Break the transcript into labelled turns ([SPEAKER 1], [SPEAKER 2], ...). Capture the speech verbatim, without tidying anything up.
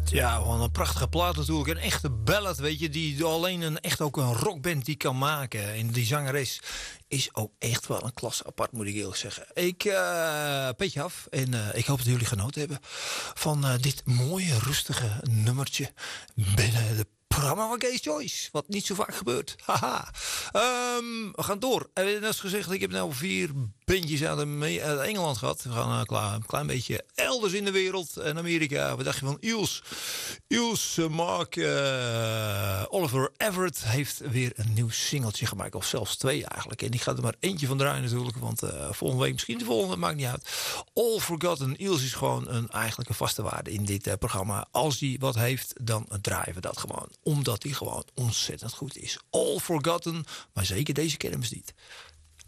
[SPEAKER 1] Ja, gewoon een prachtige plaat natuurlijk. Een echte ballad, weet je, die alleen een, echt ook een rockband die kan maken. En die zangeres is ook echt wel een klasse apart, moet ik eerlijk zeggen. Ik, uh, petje af. En uh, ik hoop dat jullie genoten hebben van uh, dit mooie, rustige nummertje binnen de programma van Gays Choice. Wat niet zo vaak gebeurt. Haha. Um, we gaan door. En dat is gezegd, ik heb nu vier bandjes uit, de, uit Engeland gehad. We gaan uh, klaar, een klein beetje elders in de wereld. En Amerika. Wat dacht je van Eels? Eels, uh, Mark, uh, Oliver Everett heeft weer een nieuw singeltje gemaakt. Of zelfs twee eigenlijk. En ik ga er maar eentje van draaien natuurlijk. Want uh, volgende week, misschien de volgende, maakt niet uit. All Forgotten. Eels is gewoon een, eigenlijk een vaste waarde in dit uh, programma. Als hij wat heeft, dan draaien we dat gewoon. Omdat hij gewoon ontzettend goed is. All Forgotten. Maar zeker deze kermis niet.